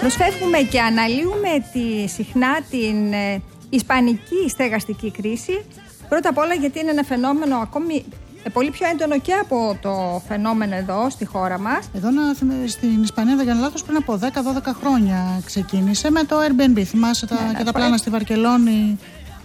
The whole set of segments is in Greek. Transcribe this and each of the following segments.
Προσφεύγουμε και αναλύουμε συχνά την ισπανική στεγαστική κρίση. Πρώτα απ' όλα γιατί είναι ένα φαινόμενο ακόμη πολύ πιο έντονο και από το φαινόμενο εδώ στη χώρα μας. Εδώ στην Ισπανία, δεν κάνω λάθος, πριν από 10-12 χρόνια ξεκίνησε με το Airbnb. Θυμάσαι και τα πλάνα στη Βαρκελόνη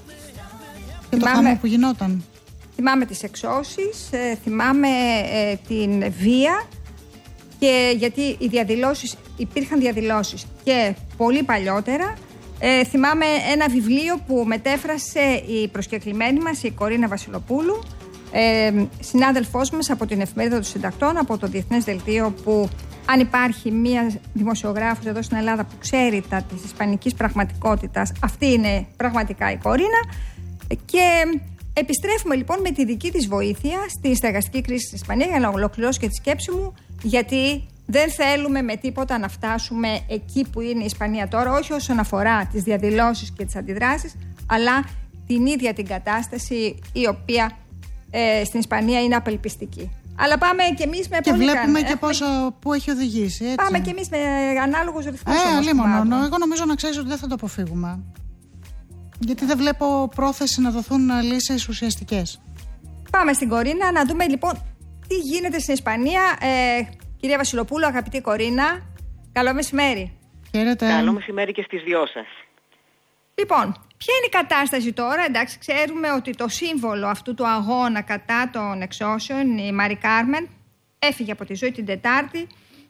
και το χαμό που γινόταν. Θυμάμαι τις εξώσεις, θυμάμαι την βία, και γιατί υπήρχαν διαδηλώσεις και πολύ παλιότερα. Θυμάμαι ένα βιβλίο που μετέφρασε η προσκεκλημένη μας, η Κορίνα Βασιλοπούλου, συνάδελφός μας από την Εφημερίδα των Συντακτών, από το Διεθνές Δελτίο, που αν υπάρχει μία δημοσιογράφος εδώ στην Ελλάδα που ξέρει της ισπανικής πραγματικότητας, αυτή είναι πραγματικά η Κορίνα. Και επιστρέφουμε λοιπόν με τη δική της βοήθεια στη στεγαστική κρίση στην Ισπανία, για να ολοκληρώσω και τη σκέψη μου, γιατί δεν θέλουμε με τίποτα να φτάσουμε εκεί που είναι η Ισπανία τώρα, όχι όσον αφορά τις διαδηλώσεις και τις αντιδράσεις, αλλά την ίδια την κατάσταση η οποία στην Ισπανία είναι απελπιστική. Αλλά πάμε και εμείς με πολύ βλέπουμε και πού έχει οδηγήσει. Έτσι. Πάμε και εμείς με ανάλογους ρυθμούς. Εγώ νομίζω να ξέρεις ότι δεν θα το αποφύγουμε. Γιατί δεν βλέπω πρόθεση να δοθούν λύσεις ουσιαστικές. Πάμε στην Κορίνα να δούμε λοιπόν τι γίνεται στην Ισπανία. Κυρία Βασιλοπούλου, αγαπητή Κορίνα, καλό μεσημέρι. Χαίρετε. Καλό μεσημέρι και στις δυο σας. Λοιπόν, ποια είναι η κατάσταση τώρα? Εντάξει, ξέρουμε ότι το σύμβολο αυτού του αγώνα κατά των εξώσεων, η Μάρι Κάρμεν, έφυγε από τη ζωή την Τετάρτη.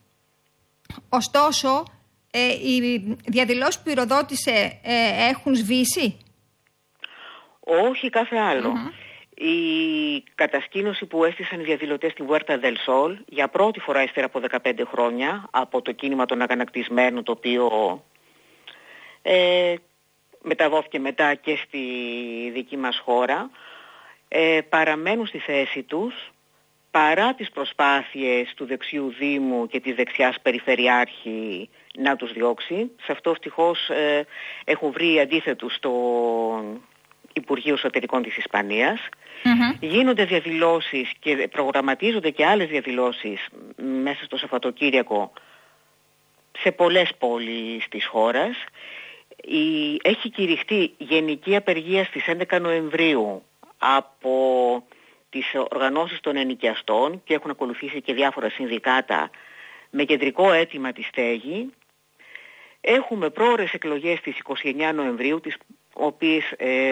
Ωστόσο, οι διαδηλώσεις που πυροδότησε έχουν σβήσει? Όχι, κάθε άλλο. Η κατασκήνωση που έστησαν οι διαδηλωτές στη Huerta del Sol για πρώτη φορά ύστερα από 15 χρόνια από το κίνημα των αγανακτισμένων, το οποίο μεταδόθηκε μετά και στη δική μας χώρα, παραμένουν στη θέση τους παρά τις προσπάθειες του δεξιού Δήμου και της δεξιάς Περιφερειάρχη να τους διώξει. Σε αυτό ευτυχώς έχουν βρει αντίθετους στο Υπουργείο Εσωτερικών της Ισπανίας. Γίνονται διαδηλώσεις και προγραμματίζονται και άλλες διαδηλώσεις μέσα στο Σαββατοκύριακο σε πολλές πόλεις της χώρας. Έχει κηρυχτεί γενική απεργία στις 11 Νοεμβρίου από τις οργανώσεις των ενοικιαστών και έχουν ακολουθήσει και διάφορα συνδικάτα με κεντρικό αίτημα τη στέγη. Έχουμε πρόωρες εκλογές στις 29 Νοεμβρίου, τις οποίες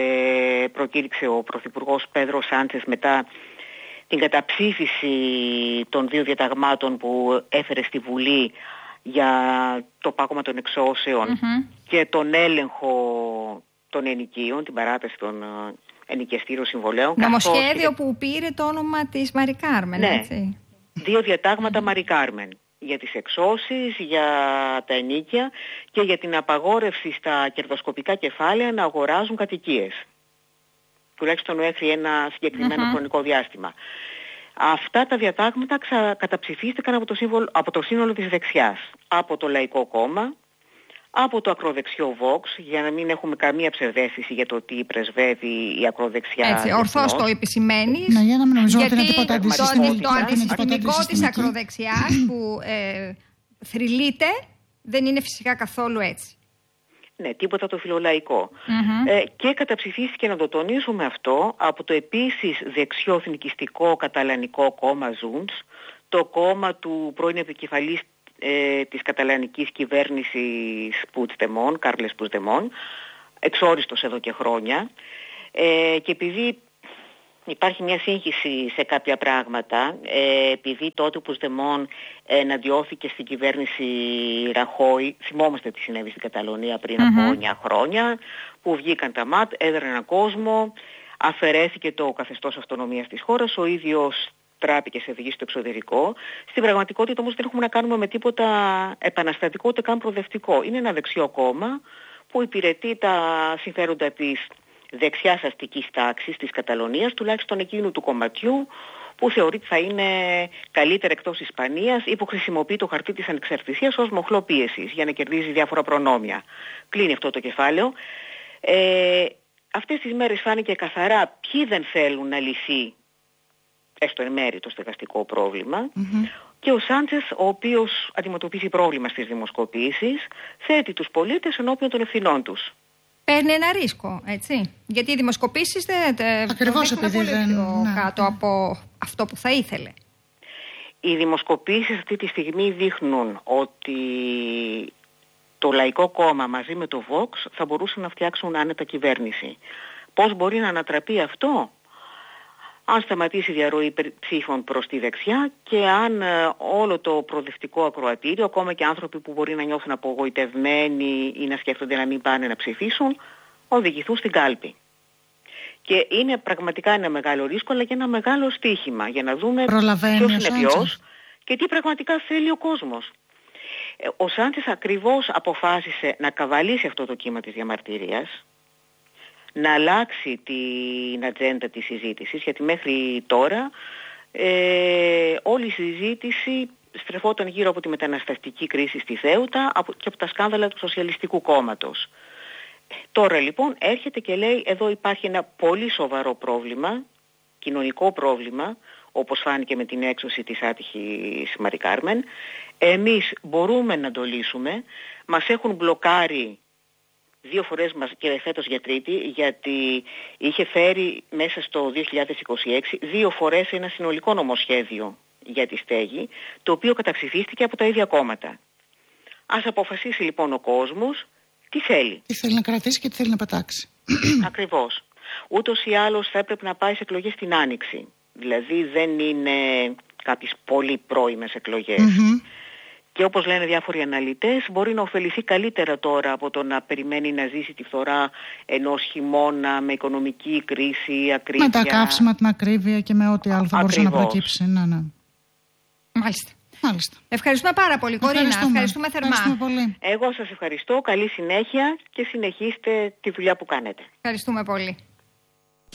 προκήρυξε ο Πρωθυπουργός Πέδρο Σάντσες μετά την καταψήφιση των δύο διαταγμάτων που έφερε στη Βουλή για το πάγωμα των εξώσεων και τον έλεγχο των ενοικίων, την παράταση των ενοικιαστήριων συμβολέων. Νομοσχέδιο που πήρε το όνομα της Μάρι Κάρμεν, ναι, έτσι. Δύο διατάγματα Μάρι Κάρμεν. Για τις εξώσεις, για τα ενοίκια και για την απαγόρευση στα κερδοσκοπικά κεφάλαια να αγοράζουν κατοικίες. Τουλάχιστον μέχρι ένα συγκεκριμένο χρονικό διάστημα. Αυτά τα διατάγματα καταψηφίστηκαν από το σύνολο της δεξιάς. Από το Λαϊκό Κόμμα, από το ακροδεξιό Vox, για να μην έχουμε καμία ψευδαίσθηση για το τι πρεσβεύει η ακροδεξιά. Έτσι, ορθώς το επισημαίνεις. Ναι, για να μην νομίζω ότι είναι τίποτα το αντισυστημικό της ακροδεξιάς που θρυλείται δεν είναι φυσικά καθόλου έτσι. Ναι, τίποτα το φιλολαϊκό. Και καταψηφίστηκε, να το τονίσουμε αυτό, από το επίσης δεξιό-εθνικιστικό καταλανικό κόμμα Junts, το κόμμα του πρώην επικεφαλής της καταλανικής κυβέρνησης Puigdemont, Κάρλες Puigdemont, εξόριστος εδώ και χρόνια, και επειδή υπάρχει μια σύγχυση σε κάποια πράγματα, επειδή τότε ο Puigdemont εναντιώθηκε στην κυβέρνηση Ραχόη, θυμόμαστε τι συνέβη στην Καταλωνία πριν από 9 χρόνια, που βγήκαν τα ΜΑΤ, έδραν έναν κόσμο, αφαιρέθηκε το καθεστώς αυτονομίας της χώρας, ο ίδιος τράπηκε σε οδηγή στο εξωτερικό. Στην πραγματικότητα όμως δεν έχουμε να κάνουμε με τίποτα επαναστατικό, ούτε καν προοδευτικό. Είναι ένα δεξιό κόμμα που υπηρετεί τα συμφέροντα της δεξιάς αστικής τάξης της Καταλωνίας, τουλάχιστον εκείνου του κομματιού που θεωρεί ότι θα είναι καλύτερα εκτός Ισπανίας ή που χρησιμοποιεί το χαρτί της ανεξαρτησίας ως μοχλό πίεσης για να κερδίζει διάφορα προνόμια. Κλείνει αυτό το κεφάλαιο. Αυτές τις μέρες φάνηκε καθαρά ποιοι δεν θέλουν να λυθεί έστω εν μέρει το στεγαστικό πρόβλημα. Και ο Σάντσες, ο οποίος αντιμετωπίζει πρόβλημα στις δημοσκοπήσεις, θέτει τους πολίτες ενώπιον των ευθυνών τους. Παίρνει ένα ρίσκο, έτσι. Γιατί οι δημοσκοπήσεις ακριβώς επειδή δεν κάτω από αυτό που θα ήθελε. Οι δημοσκοπήσεις αυτή τη στιγμή δείχνουν ότι το Λαϊκό Κόμμα μαζί με το Vox θα μπορούσαν να φτιάξουν άνετα κυβέρνηση. Πώς μπορεί να ανατραπεί αυτό? Αν σταματήσει η διαρροή ψήφων προς τη δεξιά και αν όλο το προοδευτικό ακροατήριο, ακόμα και άνθρωποι που μπορεί να νιώθουν απογοητευμένοι ή να σκέφτονται να μην πάνε να ψηφίσουν, οδηγηθούν στην κάλπη. Και είναι πραγματικά ένα μεγάλο ρίσκο, αλλά και ένα μεγάλο στοίχημα για να δούμε ποιος είναι ποιος και τι πραγματικά θέλει ο κόσμος. Ο Σάντσες ακριβώς αποφάσισε να καβαλήσει αυτό το κύμα της διαμαρτυρίας, να αλλάξει την ατζέντα της συζήτησης, γιατί μέχρι τώρα όλη η συζήτηση στρεφόταν γύρω από τη μεταναστευτική κρίση στη Θέουτα και από τα σκάνδαλα του Σοσιαλιστικού Κόμματος. Τώρα λοιπόν έρχεται και λέει εδώ υπάρχει ένα πολύ σοβαρό πρόβλημα, κοινωνικό πρόβλημα, όπως φάνηκε με την έξωση της άτυχης Μαρή Κάρμεν. Εμείς μπορούμε να το λύσουμε, μας έχουν μπλοκάρει 2 φορές και φέτος για τρίτη, γιατί είχε φέρει μέσα στο 2026 2 φορές ένα συνολικό νομοσχέδιο για τη στέγη, το οποίο καταψηφίστηκε από τα ίδια κόμματα. Ας αποφασίσει λοιπόν ο κόσμος τι θέλει. Τι θέλει να κρατήσει και τι θέλει να πατάξει. Ακριβώς. Ούτως ή άλλως θα έπρεπε να πάει σε εκλογές την Άνοιξη. Δηλαδή δεν είναι κάποιες πολύ πρώιμες εκλογές. Και όπως λένε διάφοροι αναλυτές, μπορεί να ωφεληθεί καλύτερα τώρα από το να περιμένει να ζήσει τη φθορά ενός χειμώνα με οικονομική κρίση, ακρίβεια. Με τα καύσιμα, την ακρίβεια και με ό,τι άλλο θα μπορούσε να προκύψει. Ναι. Μάλιστα. Μάλιστα. Ευχαριστούμε πάρα πολύ, Κορίνα. Ευχαριστούμε θερμά. Πολύ. Εγώ σας ευχαριστώ. Καλή συνέχεια και συνεχίστε τη δουλειά που κάνετε. Ευχαριστούμε πολύ.